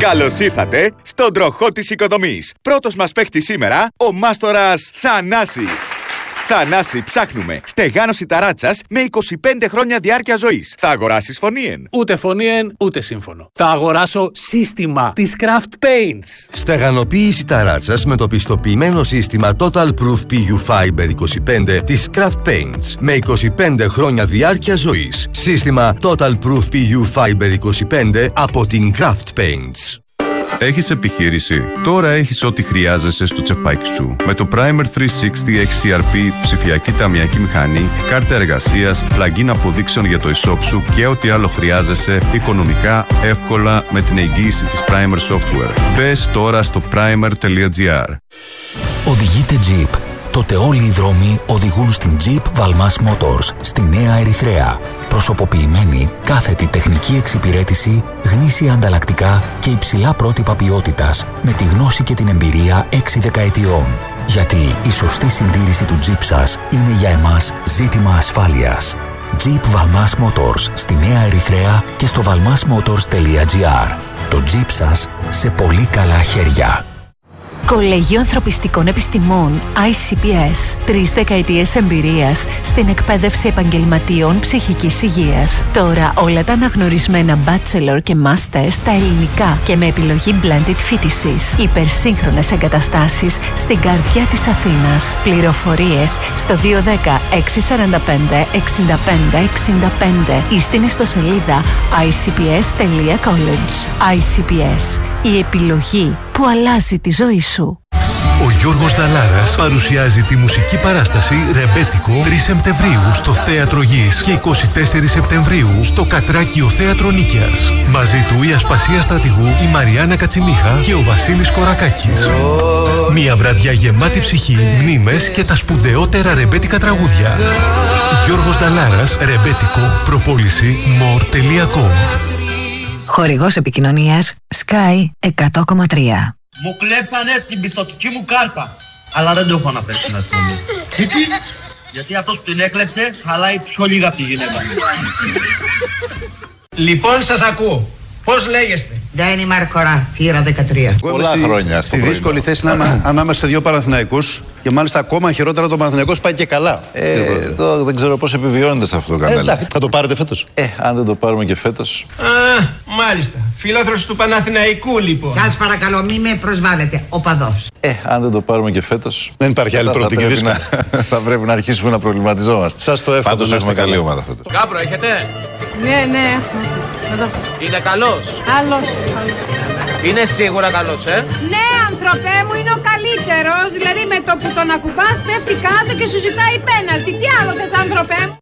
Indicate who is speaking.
Speaker 1: Καλώς ήρθατε στον τροχό της οικοδομής. Πρώτος μας παίκτης σήμερα, ο μάστορας Θανάσης. Θανάση, ψάχνουμε στεγάνωση ταράτσας με 25 χρόνια διάρκεια ζωής. Θα αγοράσεις φωνήεν?
Speaker 2: Ούτε φωνήεν, ούτε σύμφωνο. Θα αγοράσω σύστημα της Craft Paints.
Speaker 3: Στεγανοποίηση ταράτσας με το πιστοποιημένο σύστημα Total Proof PU Fiber 25 της Craft Paints με 25 χρόνια διάρκεια ζωής. Σύστημα Total Proof PU Fiber 25 από την Craft Paints.
Speaker 4: Έχεις επιχείρηση? Τώρα έχεις ό,τι χρειάζεσαι στο τσεπάκι σου. Με το Primer 360 XCRP, ψηφιακή ταμιακή μηχανή, κάρτα εργασίας, plugin αποδείξεων για το e-shop σου και ό,τι άλλο χρειάζεσαι οικονομικά, εύκολα με την εγγύηση της Primer Software. Μπες τώρα στο primer.gr.
Speaker 5: Οδηγείτε Jeep. Τότε όλοι οι δρόμοι οδηγούν στην Jeep Valmas Motors, στη Νέα Ερυθρέα. Προσωποποιημένη, κάθετη τεχνική εξυπηρέτηση, γνήσια ανταλλακτικά και υψηλά πρότυπα ποιότητας, με τη γνώση και την εμπειρία 6 δεκαετιών. Γιατί η σωστή συντήρηση του Jeep σας είναι για εμάς ζήτημα ασφάλειας. Jeep Valmas Motors, στη Νέα Ερυθρέα και στο valmasmotors.gr. Το Jeep σας σε πολύ καλά χέρια.
Speaker 6: Κολέγιο Ανθρωπιστικών Επιστημών ICPS. 3 δεκαετίες εμπειρίας στην εκπαίδευση επαγγελματιών ψυχικής υγείας. Τώρα όλα τα αναγνωρισμένα bachelor και master στα ελληνικά και με επιλογή blended φοιτησης. Υπερσύγχρονες εγκαταστάσεις στην καρδιά της Αθήνας. Πληροφορίες στο 210 645 65 65 ή στην ιστοσελίδα icps.college. ICPS. Η επιλογή που αλλάζει τη ζωή σου.
Speaker 7: Ο Γιώργος Νταλάρας παρουσιάζει τη μουσική παράσταση Ρεμπέτικο 3 Σεπτεμβρίου στο Θέατρο Γης και 24 Σεπτεμβρίου στο Κατράκιο Θέατρο Νίκαιας. Μαζί του η Ασπασία Στρατηγού, η Μαριάννα Κατσιμίχα και ο Βασίλης Κορακάκης. Μια βραδιά γεμάτη ψυχή, μνήμες και τα σπουδαιότερα ρεμπέτικα τραγούδια. Γιώργος Νταλάρας, Ρεμπέτικο, προπόληση more.com.
Speaker 8: Χορηγός επικοινωνίας Sky 100,3.
Speaker 9: Μου κλέψανε την πιστωτική μου κάρτα. Αλλά δεν το έχω αναφέρει στην αστυνομία. Γιατί αυτός που την έκλεψε χαλάει πιο λίγα από τη γυναίκα.
Speaker 10: Λοιπόν, σας ακούω. Πώς λέγεστε?
Speaker 11: Ντάινι Μαρκορά, θύρα 13.
Speaker 12: Πολλά χρόνια στη δύσκολη θέση να είμαι ανάμεσα σε δύο Παναθηναϊκούς και μάλιστα ακόμα χειρότερα το Παναθηναϊκός πάει και καλά.
Speaker 13: Εδώ δεν ξέρω πώς επιβιώνετε σε αυτό το κανάλι.
Speaker 12: Θα το πάρετε φέτος?
Speaker 13: Αν δεν το πάρουμε και φέτος.
Speaker 10: Μάλιστα. Φίλαθρος του Παναθηναϊκού λοιπόν.
Speaker 11: Σας παρακαλώ μη με προσβάλλετε, οπαδός.
Speaker 13: Αν δεν το πάρουμε και φέτος.
Speaker 12: Δεν υπάρχει άλλη προοπτική.
Speaker 13: Θα πρέπει να αρχίσουμε να προβληματιζόμαστε.
Speaker 12: Σας το εύχομαι.
Speaker 13: Πάντως έχουμε καλή ομάδα φέτος.
Speaker 10: Κάπρο έχετε?
Speaker 14: Ναι.
Speaker 10: Είναι καλός?
Speaker 14: Καλός.
Speaker 10: Είναι σίγουρα καλός,
Speaker 14: Ναι, ανθρωπέ μου, είναι ο καλύτερος. Δηλαδή με το που τον ακουμπάς πέφτει κάτω και σου ζητάει πέναλτι. Τι άλλο θες, ανθρωπέ μου?